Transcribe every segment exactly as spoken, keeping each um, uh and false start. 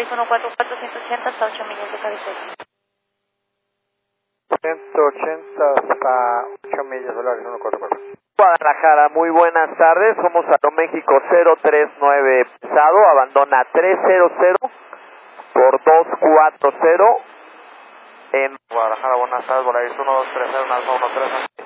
uno cuatro cuatro, ciento ochenta hasta ocho millas de cabecera. ciento ochenta hasta ocho millas, Volaris uno cuatro cuatro. Guadalajara, muy buenas tardes, somos Aeroméxico cero tres nueve pesado, abandona tres cero cero por dos cuatro cero en Guadalajara, buenas tardes, Volaris uno dos tres cero, Alfa uno tres.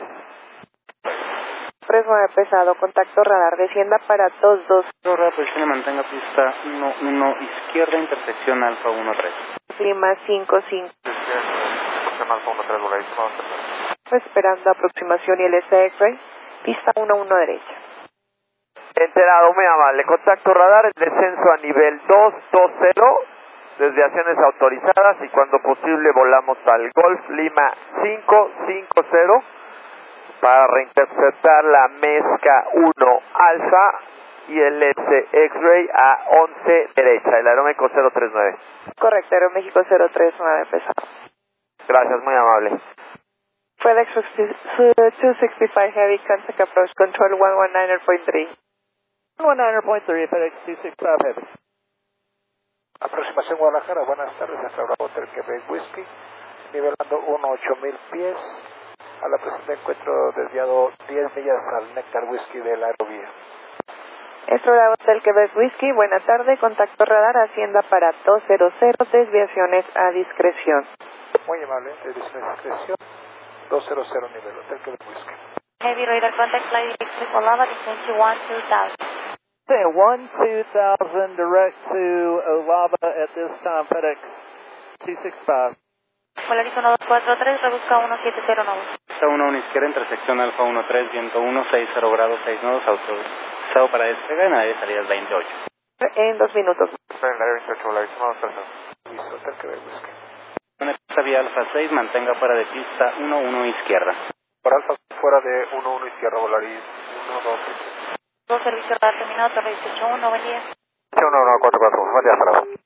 tres nueve pesado, contacto radar, descienda para dos dos. Radar, posición mantenga pista uno uno izquierda, intersección Alfa uno tres. Lima cinco cinco. Alfa uno tres, Volaris uno dos tres. Esperando aproximación y el S X-Ray, pista uno uno derecha. Enterado, muy amable, contacto radar, el descenso a nivel dos dos cero, desviaciones autorizadas y cuando posible volamos al Golf Lima cinco cinco cero para reinterceptar la Mezca uno Alfa y el S X-Ray a once derecha, el Aeroméxico cero tres nueve. Correcto, Aeroméxico cero tres nueve pesado. Gracias, muy amable. FedEx two sixty-five Heavy, contact approach control one nineteen point three. one nineteen point three, FedEx two sixty-five Heavy. Aproximación Guadalajara, buenas tardes, hasta Bravo Hotel Quebec Whiskey, nivelando uno ocho mil pies, a la presente encuentro desviado diez millas al Nectar Whisky del Aerovía. Esto Bravo Hotel Quebec Whiskey, buena tarde, contacto radar, hacienda para dos cero cero, desviaciones a discreción. Muy amable, desviaciones a discreción, dos cero cero nivel, Hotel Quebec Whiskey. Heavy radar contact flight electric Olava, descenso one two thousand. one two thousand direct to Olava at this time, FedEx two sixty-five. Volaris uno dos cuatro tres, rebusca uno siete cero nueve. Pista uno uno izquierda, intersección Alfa uno tres, viento uno, sesenta grados, seis nodos, autorizado para despegar en área de salidas veintiocho. En dos minutos. Está en el área veintiocho, Volaris uno dos tres cero. Listo, Hotel Quebec Whiskey. En pista vía Alfa seis, mantenga fuera de pista uno uno izquierda. Por Alfa fuera de uno uno izquierda, Volaris uno dos tres. Dos servicio radar terminado, torre dieciocho uno, buen día. uno uno cuatro cuatro, buen día, hasta luego.